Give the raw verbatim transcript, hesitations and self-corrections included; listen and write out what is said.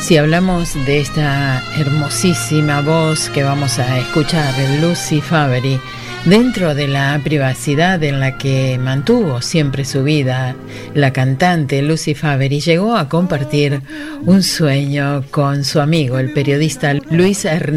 Si hablamos de esta hermosísima voz que vamos a escuchar, Lucy Favery, dentro de la privacidad en la que mantuvo siempre su vida, la cantante Lucy Favery llegó a compartir un sueño con su amigo, el periodista Luis Hernández.